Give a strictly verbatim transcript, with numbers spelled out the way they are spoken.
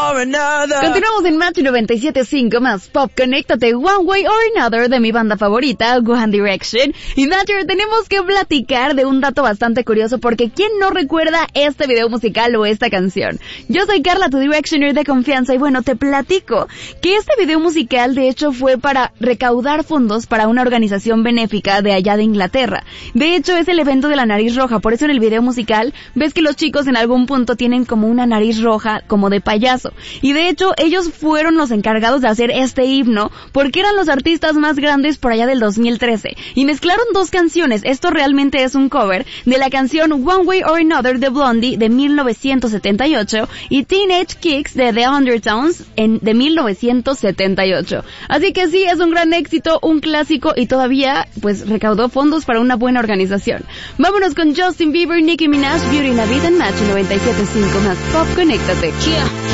or another. Continuamos en Match noventa y siete punto cinco más Pop. Conéctate, One Way or Another de mi banda favorita, One Direction. Y Matcher, tenemos que platicar de un dato bastante curioso porque ¿quién no recuerda este video musical o esta canción? Yo soy Carla, tu Directioner de confianza, y bueno, te platico que este video musical de hecho fue para recaudar fondos para una organización benéfica de allá de Inglaterra. De hecho es el evento de la nariz roja, por eso en el video musical ves que los chicos en algún punto tienen como una nariz roja, como de payaso. Y de hecho ellos fueron los encargados de hacer este himno porque eran los artistas más grandes por allá del dos mil trece. Y mezclaron dos canciones, esto realmente es un cover de la canción One Way or Another de Blondie de mil novecientos setenta y ocho y Teenage Kicks de The Undertones en, de mil novecientos setenta y ocho. Así que sí, es un gran éxito, un clásico y todavía pues recaudó fondos para una buena organización. Vámonos con Justin Bieber, Nicki Minaj, Beauty La Vida en Match noventa y siete punto cinco más Pop. Conéctate. Yeah.